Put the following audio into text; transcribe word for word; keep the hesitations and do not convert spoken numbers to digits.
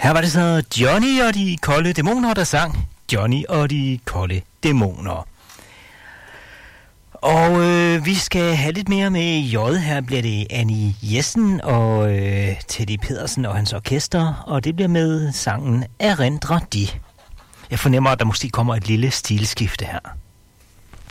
Her var det så Johnny og de kolde dæmoner, der sang Johnny og de kolde dæmoner. Og øh, vi skal have lidt mere med J. Her bliver det Annie Jessen og øh, Teddy Pedersen og hans orkester, og det bliver med sangen Erindre de. Jeg fornemmer, at der måske kommer et lille stilskifte her.